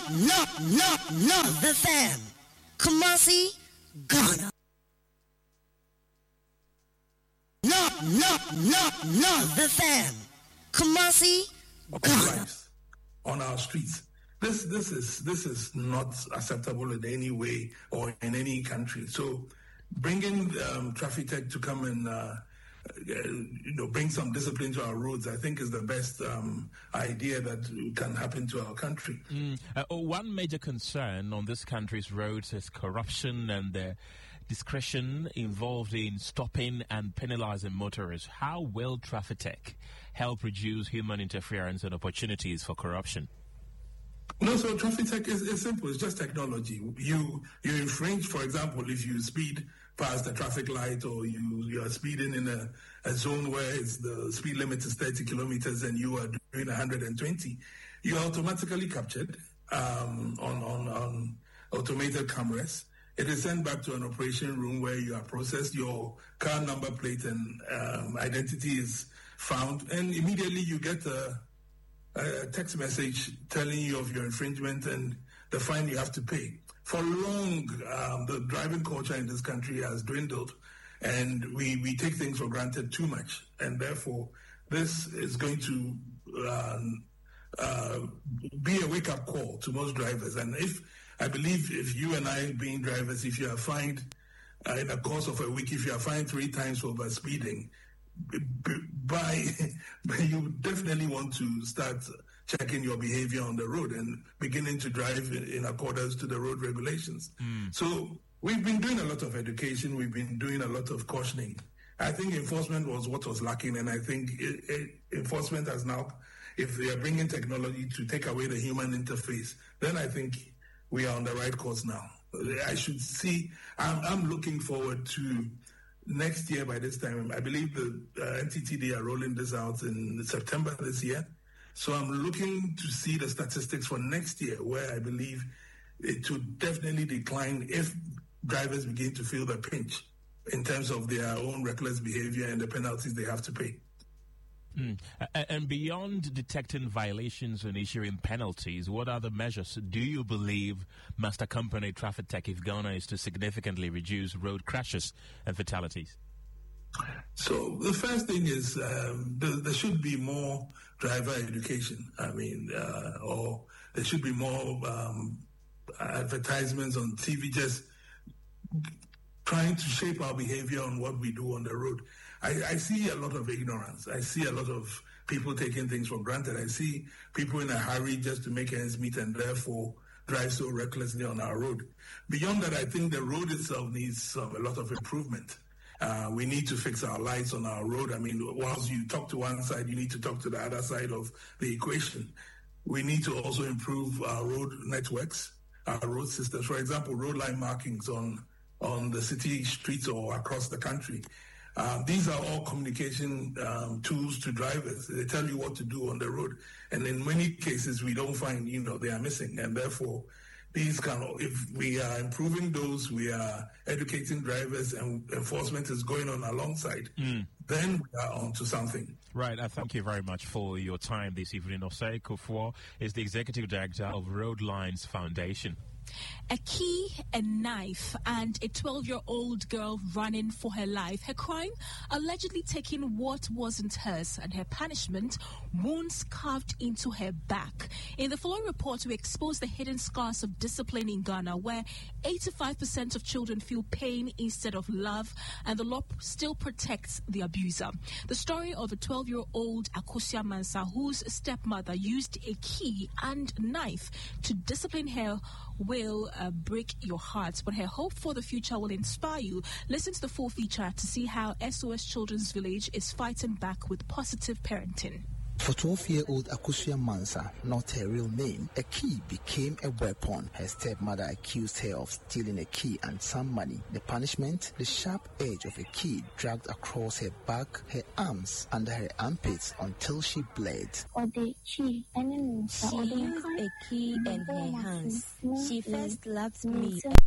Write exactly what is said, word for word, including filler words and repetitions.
no, no, no, the fam. Kumasi, Ghana. No, no, no, no, the fam. Kumasi, Ghana. On our streets. This this is this is not acceptable in any way or in any country. So bringing um, Traffic Tech to come and uh, you know bring some discipline to our roads, I think, is the best um, idea that can happen to our country. Mm. Uh, oh, one major concern on this country's roads is corruption and the discretion involved in stopping and penalizing motorists. How will Traffic Tech help reduce human interference and opportunities for corruption? No, so Traffic Tech is, is simple. It's just technology. You you infringe, for example, if you speed past the traffic light or you, you are speeding in a, a zone where it's the speed limit is thirty kilometers and you are doing one hundred twenty, you are automatically captured um, on, on, on automated cameras. It is sent back to an operation room where you are processed, your car number plate and um, identity is found, and immediately you get a, a text message telling you of your infringement and the fine you have to pay. For long, um, the driving culture in this country has dwindled, and we, we take things for granted too much, and therefore this is going to um, uh, be a wake-up call to most drivers. And if I believe if you and I, being drivers, if you are fined uh, in the course of a week, if you are fined three times for over speeding, b- b- by you definitely want to start checking your behavior on the road and beginning to drive in, in accordance to the road regulations. Mm. So we've been doing a lot of education. We've been doing a lot of cautioning. I think enforcement was what was lacking, and I think it, it, enforcement has now, if they are bringing technology to take away the human interface, then I think we are on the right course now. I should see, I'm, I'm looking forward to next year by this time. I believe the uh, N T T D are rolling this out in September this year. So I'm looking to see the statistics for next year, where I believe it would definitely decline if drivers begin to feel the pinch in terms of their own reckless behavior and the penalties they have to pay. Mm. And beyond detecting violations and issuing penalties, what other measures do you believe must accompany Traffic Tech if Ghana is to significantly reduce road crashes and fatalities? So the first thing is um, there, there should be more driver education. I mean, uh, or there should be more um, advertisements on T V, just trying to shape our behavior on what we do on the road. I, I see a lot of ignorance. I see a lot of people taking things for granted. I see people in a hurry just to make ends meet and therefore drive so recklessly on our road. Beyond that, I think the road itself needs um, a lot of improvement. Uh, we need to fix our lights on our road. I mean, whilst you talk to one side, you need to talk to the other side of the equation. We need to also improve our road networks, our road systems. For example, road line markings on, on the city streets or across the country. Um, these are all communication um, tools to drivers. They tell you what to do on the road. And in many cases, we don't find, you know, they are missing. And therefore, these kind of, if we are improving those, we are educating drivers and enforcement is going on alongside, mm. then we are on to something. Right. I thank you very much for your time this evening. Osei Kufuor is the Executive Director of Road Lines Foundation. A key, a knife, and a twelve-year-old girl running for her life. Her crime, allegedly taking what wasn't hers, and her punishment, wounds carved into her back. In the following report, we expose the hidden scars of discipline in Ghana, where eighty-five percent of children feel pain instead of love, and the law still protects the abuser. The story of a twelve-year-old Akosia Mansa, whose stepmother used a key and knife to discipline her, will uh, break your heart, but her hope for the future will inspire you. Listen to the full feature to see how S O S Children's Village is fighting back with positive parenting. For twelve-year-old Akosia Mansa, not her real name, a key became a weapon. Her stepmother accused her of stealing a key and some money. The punishment, the sharp edge of a key dragged across her back, her arms, under her armpits until she bled. She used a key in her hands. She first slapped me